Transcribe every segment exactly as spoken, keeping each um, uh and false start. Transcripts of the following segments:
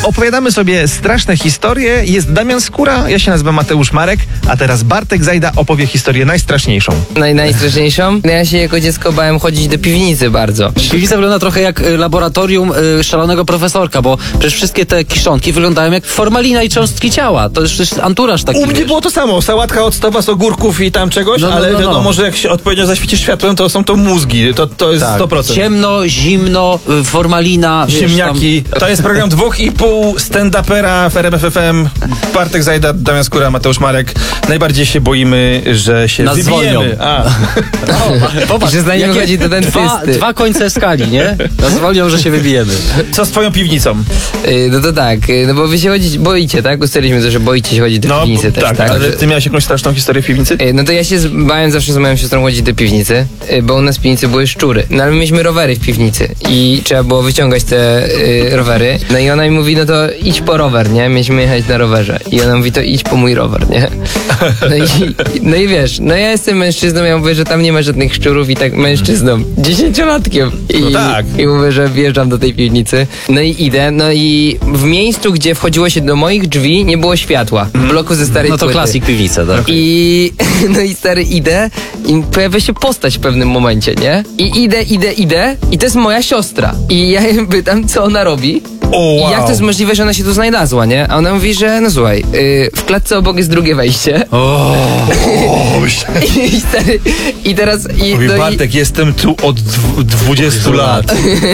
Opowiadamy sobie straszne historie. Jest Damian Skóra, ja się nazywam Mateusz Marek, a teraz Bartek Zajda opowie historię najstraszniejszą. Naj, najstraszniejszą? Ja się jako dziecko bałem chodzić do piwnicy bardzo. Piwnica wygląda trochę jak y, laboratorium y, szalonego profesorka, bo przecież wszystkie te kiszonki wyglądają jak formalina i cząstki ciała. To już jest anturaż taki. U mnie wiesz. było to samo, sałatka octowa z ogórków i tam czegoś, No, no, ale no, no. wiadomo, że jak się odpowiednio zaświecisz światłem, to są to mózgi, to, to jest Tak. sto procent. Ciemno, zimno, y, formalina. wiesz, Ziemniaki. To jest program dwóch i pół stand-upera w R M F F M. Bartek Zajda, Damian Skóra, Mateusz Marek. Najbardziej się boimy, że się Nas wybijemy. zwolnią. A. Popatrz, Że za nim jakie chodzi do dentysty. Dwa, dwa końce skali, nie? Nas zwolnią, że się wybijemy. Co z twoją piwnicą? Y, No to tak, y, no bo wy się chodzić boicie, tak? Ustaliliśmy to, że boicie się chodzić do No, piwnicy też, tak, tak? ale Że- ty miałeś jakąś straszną historię w piwnicy? Y, No to ja się z- bałem zawsze z moją siostrą chodzić do piwnicy, y, bo u nas w piwnicy były szczury. No ale my mieliśmy rowery w piwnicy i trzeba było wyciągać te y, rowery. No i ona mi mówi, no to idź po rower, nie? Mieliśmy jechać na rowerze. I ona mówi, to idź po mój rower, nie? No i, no i wiesz, no ja jestem mężczyzną, ja mówię, że tam nie ma żadnych szczurów i tak mężczyzną, dziesięciolatkiem. I, No tak. I mówię, że wjeżdżam do tej piwnicy. No i idę, no i w miejscu, gdzie wchodziło się do moich drzwi, nie było światła. W bloku ze starej No to płyty. klasik piwnica, tak? I no i stary idę i pojawia się postać w pewnym momencie, nie? I idę, idę, idę i to jest moja siostra. I ja ją pytam, co ona robi. O, wow. I jak to jest możliwe, że ona się tu znalazła, nie? A ona mówi, że no słuchaj, yy, w klatce obok jest drugie wejście. O, O, I, stary, i teraz... I, Mówi, no, i, Bartek, jestem tu od dw- dwudziestu lat.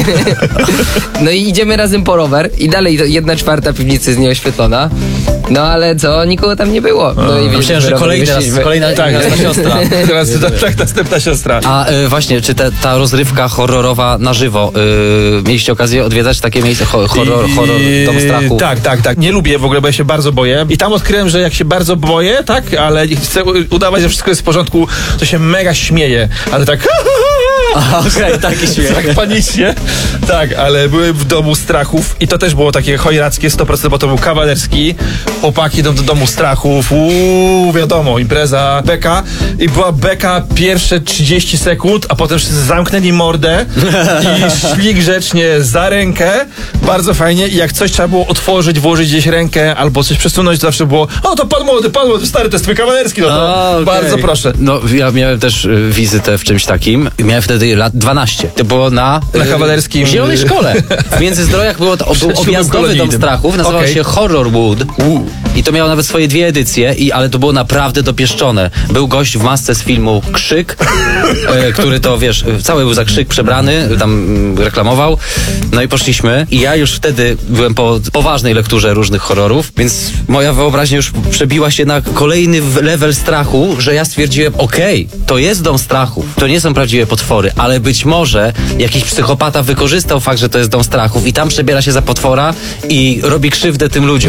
no i idziemy razem po rower i dalej to jedna czwarta piwnicy jest nieoświetlona. No ale co, nikogo tam nie było. No i myślałem, że rower kolejny raz, wyszliśmy. kolejna Tak, tak, siostra. Teraz to tak następna siostra. A y, właśnie, czy te, ta rozrywka horrorowa na żywo, y, mieliście okazję odwiedzać takie miejsce, ho, horror, horror, dom strachu? Tak, tak, tak. Nie lubię w ogóle, bo ja się bardzo boję. I tam odkryłem, że jak się bardzo boję, tak, ale chcę udawać, że wszystko jest w porządku, to się mega śmieję. Ale tak... Okej, okay, taki śmiech. Tak panicznie. Tak, ale byłem w domu strachów i to też było takie chojrackie sto procent, bo to był kawalerski. Chłopaki idą do domu strachów. Uuu, wiadomo, impreza, beka. I była beka pierwsze trzydzieści sekund, a potem wszyscy zamknęli mordę i szli grzecznie za rękę. Bardzo fajnie. I jak coś trzeba było otworzyć, włożyć gdzieś rękę albo coś przesunąć, to zawsze było: o, to pan młody, pan młody, stary, to jest twój kawalerski. No to A, okej. bardzo proszę. No, ja miałem też y, wizytę w czymś takim. Miałem wtedy lat dwanaście. To było na... Na y, kawalerskim- W Zielonej Szkole. W Międzyzdrojach było to, był ślubem objazdowy dom kolonijnym. strachów. Nazywał Okej. się Horrorwood. I to miało nawet swoje dwie edycje, i, ale to było naprawdę dopieszczone. Był gość w masce z filmu Krzyk, y, który to, wiesz, cały był za Krzyk przebrany, tam y, reklamował. No i poszliśmy. I ja już wtedy byłem po poważnej lekturze różnych horrorów, więc moja wyobraźnia już przebiła się na kolejny w- level strachu, że ja stwierdziłem, okej, to jest dom strachów, to nie są prawdziwe potwory, ale być może jakiś psychopata wykorzystał fakt, że to jest dom strachów i tam przebiera się za potwora i robi krzywdę tym ludziom.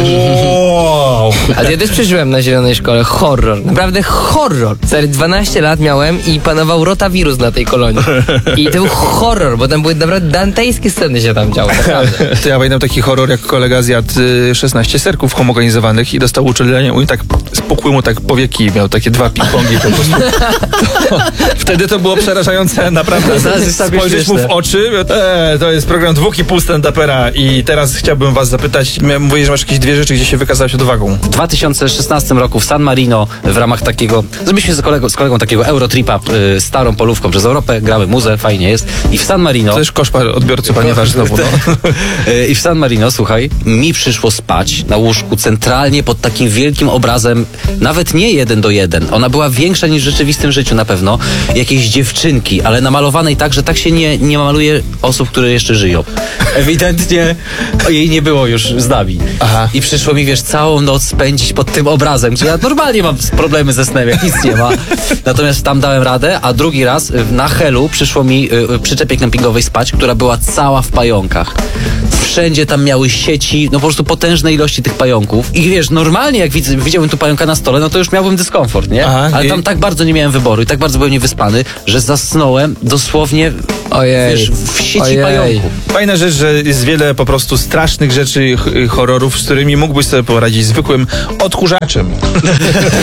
Wow. Ale ja też przeżyłem na Zielonej Szkole horror. Naprawdę horror. Stary, dwanaście lat miałem i panował rotawirus na tej kolonii. I to był horror, bo tam były naprawdę dantejskie sceny się tam działy. Naprawdę. To ja pamiętam taki horror, jak kolega zjadł y, szesnaście serków homogenizowanych i dostał uczulenie i tak spokój mu tak powieki, miał takie dwa ping-pongi po prostu. To, wtedy to było przerażające, naprawdę. Teraz jest sobie Spojrzeć mu w śmieszne. oczy. E, to jest program dwóch i pół stand-upera i teraz chciałbym was zapytać, mówię, że masz jakieś dwie rzeczy, gdzie się wykazałeś odwagą. W dwa tysiące szesnastym roku w San Marino w ramach takiego, zrobiliśmy z kolegą, z kolegą takiego Eurotripa y, starą polówką przez Europę, gramy muzę, fajnie jest. I w San Marino... To też koszmar odbiorcy, ponieważ znowu, no. Y, I w San Marino, słuchaj, mi przyszło spać na łóżku centralnie pod takim wielkim obrazem, nawet nie jeden do jeden. Ona była większa niż w rzeczywistym życiu na pewno. Jakiejś dziewczynki, ale namalowanej tak, że tak się nie, nie maluje osób, które jeszcze żyją. Ewidentnie jej nie było już z nami. Aha. I przyszło mi, wiesz, całą noc spędzić pod tym obrazem, gdzie ja normalnie mam problemy ze snem, jak nic nie ma. Natomiast tam dałem radę, a drugi raz y, na Helu przyszło mi y, y, przyczepie kempingowej spać, która była cała w pająkach. Wszędzie tam miały sieci, no po prostu potężne ilości tych pająków. I wiesz, normalnie jak widz, widziałbym tu pająka na stole, no to już miałbym dyskomfort, nie? Aha, Ale i- tam tak bardzo nie miałem wyboru i tak bardzo byłem niewyspany, że zasnąłem dosłownie, Ojej. wiesz, w sieci Ojej. pająków. Fajna rzecz, że jest wiele po prostu strasznych rzeczy, ch- horrorów, z którymi mógłbyś sobie poradzić zwykłym odkurzaczem.